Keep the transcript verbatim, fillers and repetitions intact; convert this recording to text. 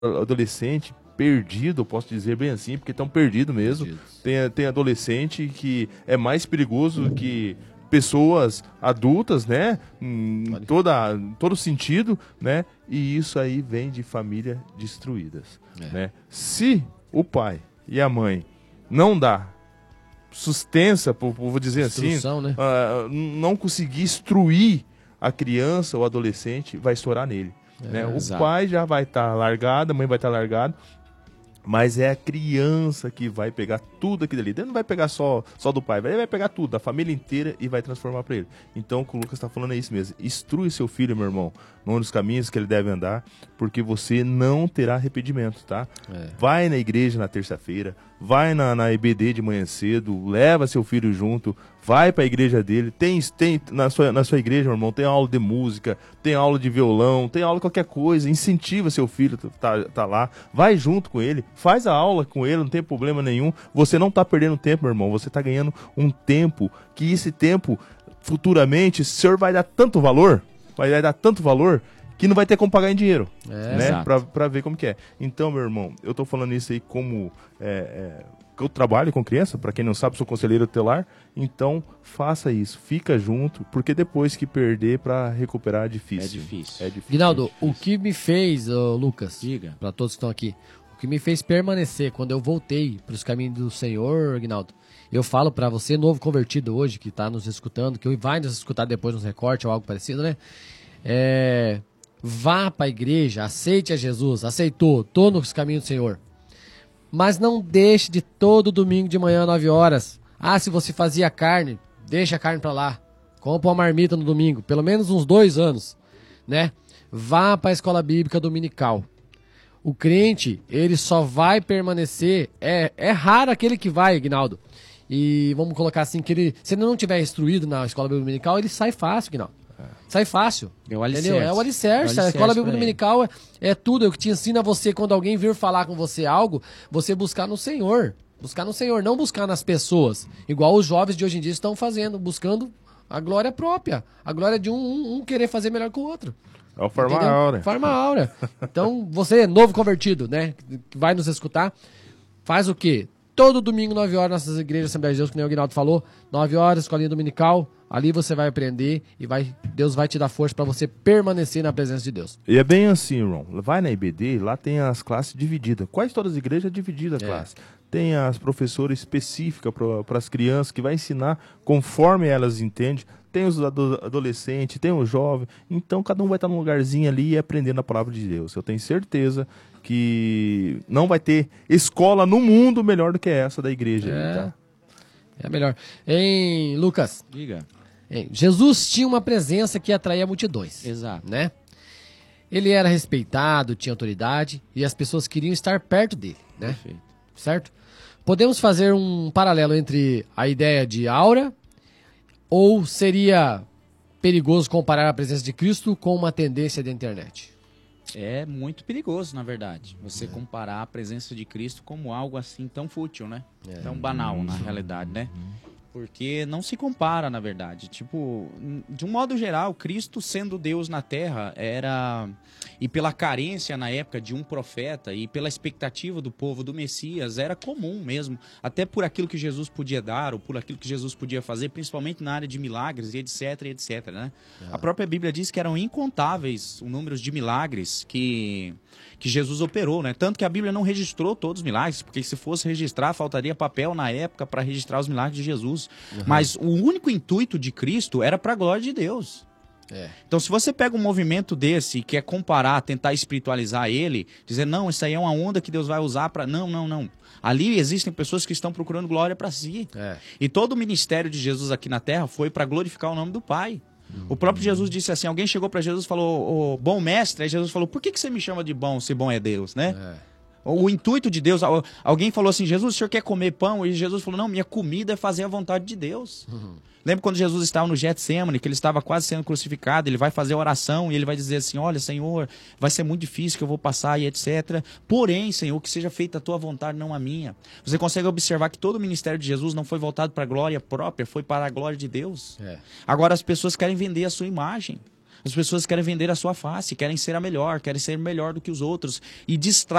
adolescente perdido, eu posso dizer bem assim, porque estão perdidos mesmo. Tem, tem adolescente que é mais perigoso que pessoas adultas, né? Em toda, todo sentido, né? E isso aí vem de famílias destruídas, é. né? Se o pai e a mãe não dá sustância, vou dizer Instrução, assim, né? uh, não conseguir instruir a criança ou adolescente, vai estourar nele. É, né? O exato. pai já vai estar tá largado, a mãe vai estar tá largada, mas é a criança que vai pegar tudo aquilo ali. Ele não vai pegar só, só do pai, ele vai pegar tudo, da família inteira e vai transformar para ele. Então o que o Lucas está falando é isso mesmo. Instrui seu filho, meu irmão, num dos caminhos que ele deve andar, porque você não terá arrependimento, tá? É. Vai na igreja na terça-feira, vai na, na E B D de manhã cedo, leva seu filho junto, vai para a igreja dele, tem, tem na, sua, na sua igreja, meu irmão, tem aula de música, tem aula de violão, tem aula de qualquer coisa, incentiva seu filho tá, tá lá, vai junto com ele, faz a aula com ele, não tem problema nenhum, você não está perdendo tempo, meu irmão, você está ganhando um tempo, que esse tempo, futuramente, o senhor vai dar tanto valor, vai dar tanto valor, que não vai ter como pagar em dinheiro, é, né? Pra, pra ver como que é. Então, meu irmão, eu tô falando isso aí como... É, é, eu trabalho com criança, para quem não sabe, sou conselheiro tutelar, então faça isso, fica junto, porque depois que perder, para recuperar é difícil. É difícil. É difícil. Guinaldo, é difícil. O que me fez, oh, Lucas, para todos que estão aqui, o que me fez permanecer quando eu voltei para os caminhos do Senhor, Guinaldo, eu falo para você, novo convertido hoje, que está nos escutando, que vai nos escutar depois nos recortes ou algo parecido, né? É... Vá para a igreja, aceite a Jesus, aceitou, tô nos caminhos do Senhor. Mas não deixe de todo domingo de manhã, nove horas. Ah, se você fazia carne, deixa a carne para lá. Compra uma marmita no domingo, pelo menos uns dois anos, né? Vá para a escola bíblica dominical. O crente, ele só vai permanecer, é, é raro aquele que vai, Guinaldo. E vamos colocar assim, que ele, se ele não tiver instruído na escola bíblica dominical, ele sai fácil, Guinaldo. Sai fácil. É o alicerce. É o alicerce. A escola bíblica dominical é, é tudo. É o que te ensina você, quando alguém vir falar com você algo, você buscar no Senhor. Buscar no Senhor, não buscar nas pessoas. Igual os jovens de hoje em dia estão fazendo, buscando a glória própria. A glória de um, um, um querer fazer melhor que o outro. É o Forma Aura. Forma Aura. Então, você, novo convertido, né, que vai nos escutar, faz o quê? Todo domingo, nove horas, nossas igrejas Assembleia de Deus, que nem o Guinaldo falou, nove horas, escolinha dominical, ali você vai aprender e vai, Deus vai te dar força para você permanecer na presença de Deus. E é bem assim, irmão. Vai na I B D, lá tem as classes divididas. Quase todas as igrejas é dividida a classe. É. Tem as professoras específicas para as crianças que vai ensinar conforme elas entendem. Tem os ado adolescentes, tem os jovens. Então, cada um vai estar num lugarzinho ali e aprendendo a palavra de Deus. Eu tenho certeza que não vai ter escola no mundo melhor do que essa da igreja. É, aí, tá? É melhor. Hein, Lucas? Diga. Hein, Jesus tinha uma presença que atraía multidões. Exato. Né? Ele era respeitado, tinha autoridade e as pessoas queriam estar perto dele. Né? Perfeito. Certo? Podemos fazer um paralelo entre a ideia de aura, ou seria perigoso comparar a presença de Cristo com uma tendência da internet? É muito perigoso, na verdade, você é. comparar a presença de Cristo como algo assim tão fútil, né? É. Tão banal, uhum. na realidade, né? Uhum. Porque não se compara, na verdade. Tipo, de um modo geral, Cristo sendo Deus na Terra era... E pela carência na época de um profeta e pela expectativa do povo do Messias, era comum mesmo. Até por aquilo que Jesus podia dar ou por aquilo que Jesus podia fazer, principalmente na área de milagres e etc, etc, né? É. A própria Bíblia diz que eram incontáveis o número de milagres que, que Jesus operou, né? Tanto que a Bíblia não registrou todos os milagres, porque se fosse registrar, faltaria papel na época para registrar os milagres de Jesus. Uhum. Mas o único intuito de Cristo era para a glória de Deus. É. Então, se você pega um movimento desse e quer comparar, tentar espiritualizar ele, dizer, não, isso aí é uma onda que Deus vai usar para... Não, não, não. Ali existem pessoas que estão procurando glória para si. É. E todo o ministério de Jesus aqui na Terra foi para glorificar o nome do Pai. Uhum. O próprio Jesus disse assim, alguém chegou para Jesus e falou, oh, bom mestre, aí Jesus falou, por que, que você me chama de bom, se bom é Deus, né? É. O intuito de Deus, alguém falou assim, Jesus, o senhor quer comer pão? E Jesus falou, não, minha comida é fazer a vontade de Deus. Uhum. Lembra quando Jesus estava no Getsemane, que ele estava quase sendo crucificado, ele vai fazer a oração e ele vai dizer assim, olha, Senhor, vai ser muito difícil que eu vou passar e etcétera. Porém, Senhor, que seja feita a tua vontade, não a minha. Você consegue observar que todo o ministério de Jesus não foi voltado para a glória própria, foi para a glória de Deus. É. Agora as pessoas querem vender a sua imagem. As pessoas querem vender a sua face, querem ser a melhor, querem ser melhor do que os outros e distrai